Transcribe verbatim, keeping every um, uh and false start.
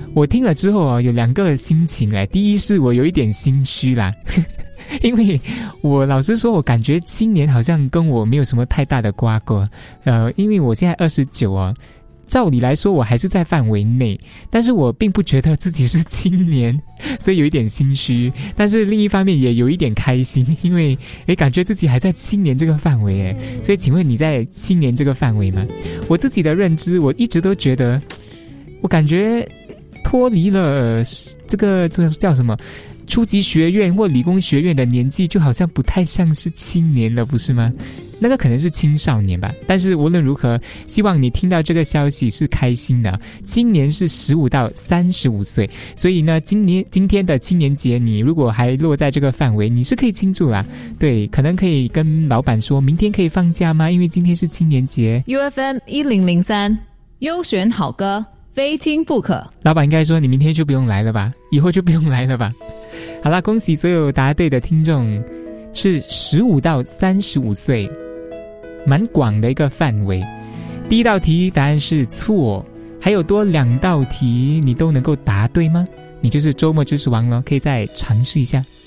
我听了之后啊，有两个心情来。第一是我有一点心虚啦，因为我老实说，我感觉今年好像跟我没有什么太大的瓜葛。呃，因为我现在二十九啊。照理来说我还是在范围内，但是我并不觉得自己是青年，所以有一点心虚，但是另一方面也有一点开心，因为诶感觉自己还在青年这个范围诶。所以请问你在青年这个范围吗？我自己的认知我一直都觉得我感觉脱离了这个这个叫什么初级学院或理工学院的年纪，就好像不太像是青年了，不是吗？那个可能是青少年吧，但是无论如何，希望你听到这个消息是开心的。青年是十五到三十五岁，所以呢，今年今天的青年节，你如果还落在这个范围，你是可以庆祝啦。对，可能可以跟老板说明天可以放假吗？因为今天是青年节。 U F M 一零零三优选好歌，非听不可。 老板应该说你明天就不用来了吧，以后就不用来了吧。好啦，恭喜所有答对的听众，是十五到三十五岁。蛮广的一个范围。第一道题答案是错，还有多两道题你都能够答对吗？你就是周末知识王了，可以再尝试一下。